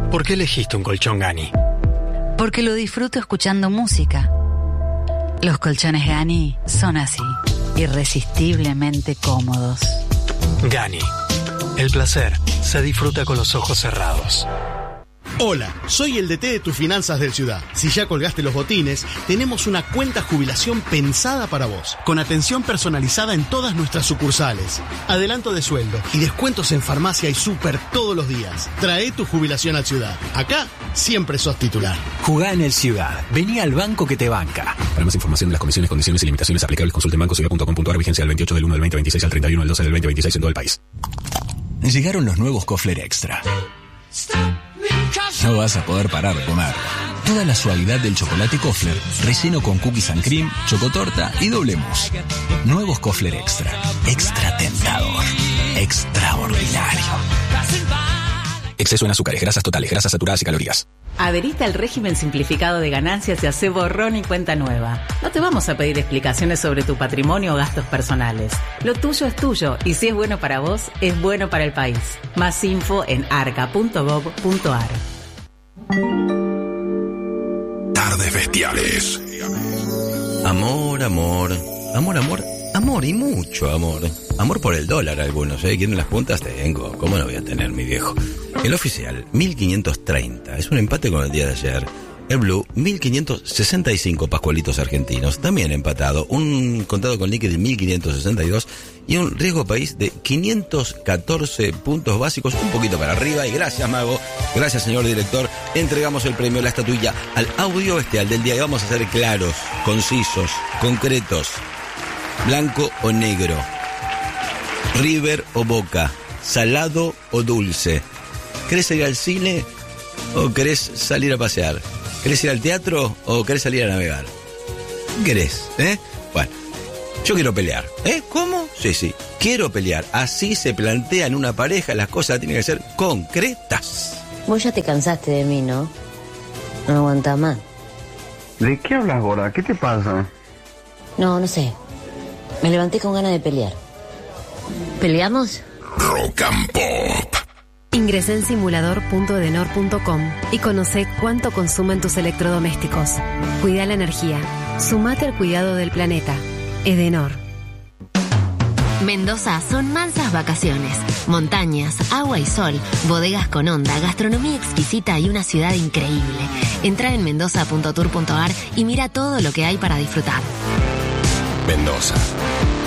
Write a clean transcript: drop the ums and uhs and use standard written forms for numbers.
¿Por qué elegiste un colchón Gani? Porque lo disfruto escuchando música. Los colchones Gani son así, irresistiblemente cómodos. Gani. El placer se disfruta con los ojos cerrados. Hola, soy el DT de tus finanzas del Ciudad. Si ya colgaste los botines, tenemos una cuenta jubilación pensada para vos, con atención personalizada en todas nuestras sucursales, adelanto de sueldo y descuentos en farmacia y súper todos los días. Trae tu jubilación al Ciudad. Acá siempre sos titular. Jugá en el Ciudad. Vení al banco que te banca. Para más información de las condiciones, condiciones y limitaciones aplicables, consulte en bancociudad.com.ar. Vigencia del 28 del 1 del 2026 al 31 del 12 del 2026 en todo el país. Llegaron los nuevos Kofler Extra. No vas a poder parar de comer. Toda la suavidad del chocolate Kofler, relleno con cookies and cream, chocotorta y doble mousse. Nuevos Kofler Extra. Extra tentador. Extraordinario. Exceso en azúcares, grasas totales, grasas saturadas y calorías. Adherite al régimen simplificado de ganancias y hacé borrón y cuenta nueva. No te vamos a pedir explicaciones sobre tu patrimonio o gastos personales. Lo tuyo es tuyo y si es bueno para vos, es bueno para el país. Más info en arca.gov.ar. Tardes bestiales. Amor, amor, amor, amor, amor y mucho amor. Amor por el dólar algunos, ¿eh? ¿Quieren las puntas? Tengo. ¿Cómo no voy a tener, mi viejo? El oficial, 1530. Es un empate con el día de ayer. El Blue, 1565 pascualitos argentinos. También empatado. Un contado con liqui de 1562. Y un riesgo país de 514 puntos básicos. Un poquito para arriba. Y gracias, Mago. Gracias, señor director. Entregamos el premio, la estatuilla, al audio bestial del día. Y vamos a ser claros, concisos, concretos. Blanco o negro. River o Boca. Salado o dulce. ¿Querés ir al cine o querés salir a pasear? ¿Querés ir al teatro o querés salir a navegar? ¿Qué querés? Bueno, yo quiero pelear. ¿Cómo? Sí, quiero pelear. Así se plantea en una pareja, las cosas tienen que ser concretas. Vos ya te cansaste de mí, ¿no? No aguantás más. ¿De qué hablas, gorda? ¿Qué te pasa? No sé. Me levanté con ganas de pelear. ¿Peleamos? Rock and Pop. Ingresá en simulador.edenor.com y conocé cuánto consumen tus electrodomésticos. Cuida la energía. Sumate al cuidado del planeta. Edenor. Mendoza son mansas vacaciones, montañas, agua y sol, bodegas con onda, gastronomía exquisita y una ciudad increíble. Entra en mendoza.tour.ar y mira todo lo que hay para disfrutar. Mendoza.